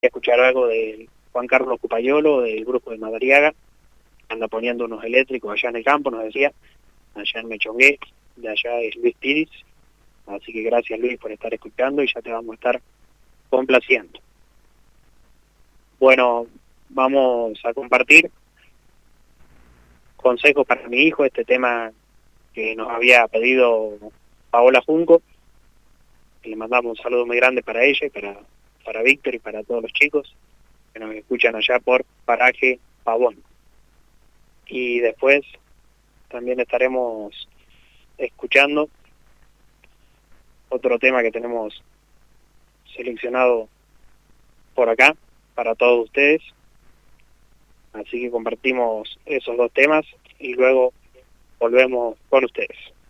escuchar algo de Juan Carlos Cupayolo, del grupo de Madariaga, anda poniendo unos eléctricos allá en el campo, nos decía, allá en Mechongué, de allá es Luis Piris, así que gracias Luis por estar escuchando y ya te vamos a estar complaciendo. Bueno, vamos a compartir consejos para mi hijo, este tema que nos había pedido Paola Junco, y le mandamos un saludo muy grande para ella y para Víctor y para todos los chicos que nos escuchan allá por Paraje Pavón. Y después también estaremos escuchando otro tema que tenemos seleccionado por acá para todos ustedes, así que compartimos esos dos temas y luego volvemos con ustedes.